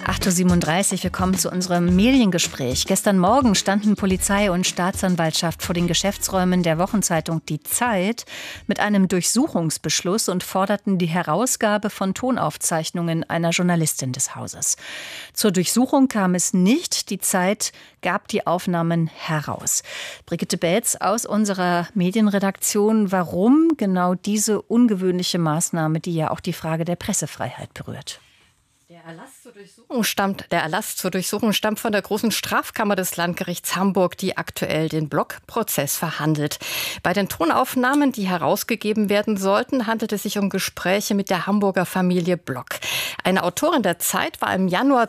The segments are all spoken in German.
8.37 Uhr, wir kommen zu unserem Mediengespräch. Gestern Morgen standen Polizei und Staatsanwaltschaft vor den Geschäftsräumen der Wochenzeitung Die Zeit mit einem Durchsuchungsbeschluss und forderten die Herausgabe von Tonaufzeichnungen einer Journalistin des Hauses. Zur Durchsuchung kam es nicht. Die Zeit gab die Aufnahmen heraus. Brigitte Belz aus unserer Medienredaktion. Warum genau diese ungewöhnliche Maßnahme, die ja auch die Frage der Pressefreiheit berührt? Der Erlass zur Durchsuchung stammt von der Großen Strafkammer des Landgerichts Hamburg, die aktuell den Block-Prozess verhandelt. Bei den Tonaufnahmen, die herausgegeben werden sollten, handelt es sich um Gespräche mit der Hamburger Familie Block. Eine Autorin der Zeit war im Januar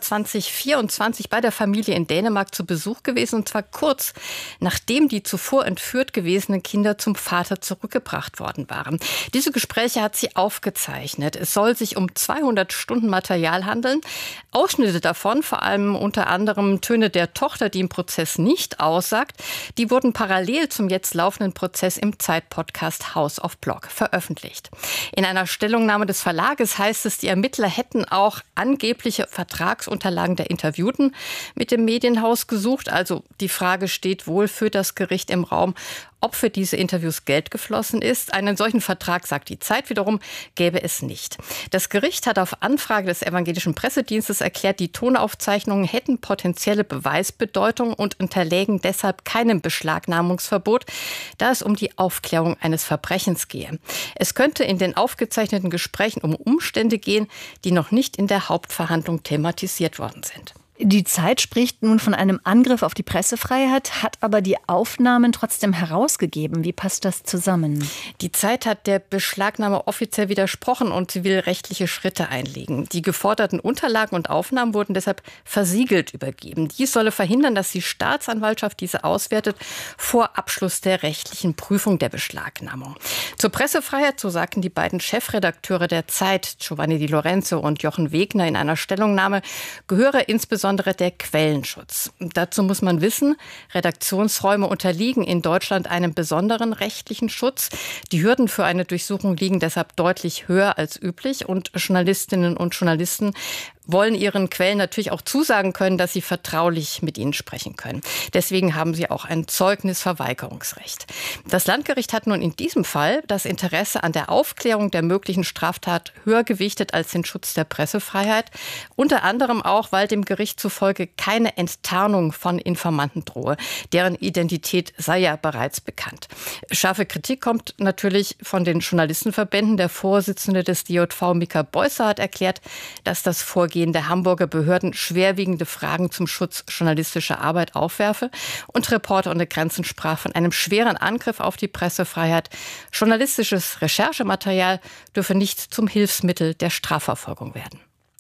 2024 bei der Familie in Dänemark zu Besuch gewesen, und zwar kurz nachdem die zuvor entführt gewesenen Kinder zum Vater zurückgebracht worden waren. Diese Gespräche hat sie aufgezeichnet. Es soll sich um 200 Stunden Material handeln. Ausschnitte davon, vor allem unter anderem Töne der Tochter, die im Prozess nicht aussagt, die wurden parallel zum jetzt laufenden Prozess im Zeit-Podcast House of Block veröffentlicht. In einer Stellungnahme des Verlages heißt es, die Ermittler hätten auch angebliche Vertragsunterlagen der Interviewten mit dem Medienhaus gesucht. Also die Frage steht wohl für das Gericht im Raum, ob für diese Interviews Geld geflossen ist. Einen solchen Vertrag, sagt die Zeit wiederum, gäbe es nicht. Das Gericht hat auf Anfrage des Evangelischen Pressedienstes erklärt, die Tonaufzeichnungen hätten potenzielle Beweisbedeutung und unterlägen deshalb keinem Beschlagnahmungsverbot, da es um die Aufklärung eines Verbrechens gehe. Es könnte in den aufgezeichneten Gesprächen um Umstände gehen, die noch nicht in der Hauptverhandlung thematisiert worden sind. Die Zeit spricht nun von einem Angriff auf die Pressefreiheit, hat aber die Aufnahmen trotzdem herausgegeben. Wie passt das zusammen? Die Zeit hat der Beschlagnahme offiziell widersprochen und sie will rechtliche Schritte einlegen. Die geforderten Unterlagen und Aufnahmen wurden deshalb versiegelt übergeben. Dies solle verhindern, dass die Staatsanwaltschaft diese auswertet vor Abschluss der rechtlichen Prüfung der Beschlagnahmung. Zur Pressefreiheit, so sagten die beiden Chefredakteure der Zeit, Giovanni Di Lorenzo und Jochen Wegner, in einer Stellungnahme, gehöre insbesondere der Quellenschutz. Dazu muss man wissen, Redaktionsräume unterliegen in Deutschland einem besonderen rechtlichen Schutz. Die Hürden für eine Durchsuchung liegen deshalb deutlich höher als üblich und Journalistinnen und Journalisten wollen ihren Quellen natürlich auch zusagen können, dass sie vertraulich mit ihnen sprechen können. Deswegen haben sie auch ein Zeugnisverweigerungsrecht. Das Landgericht hat nun in diesem Fall das Interesse an der Aufklärung der möglichen Straftat höher gewichtet als den Schutz der Pressefreiheit. Unter anderem auch, weil dem Gericht zufolge keine Enttarnung von Informanten drohe. Deren Identität sei ja bereits bekannt. Scharfe Kritik kommt natürlich von den Journalistenverbänden. Der Vorsitzende des DJV, Mika Beusser, hat erklärt, dass das Vorgehen der Hamburger Behörden schwerwiegende Fragen zum Schutz journalistischer Arbeit aufwerfe. Und Reporter ohne Grenzen sprach von einem schweren Angriff auf die Pressefreiheit. Journalistisches Recherchematerial dürfe nicht zum Hilfsmittel der Strafverfolgung werden.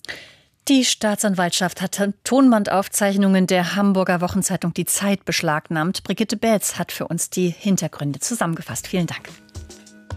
Die Staatsanwaltschaft hat Tonbandaufzeichnungen der Hamburger Wochenzeitung Die Zeit beschlagnahmt. Brigitte Belz hat für uns die Hintergründe zusammengefasst. Vielen Dank.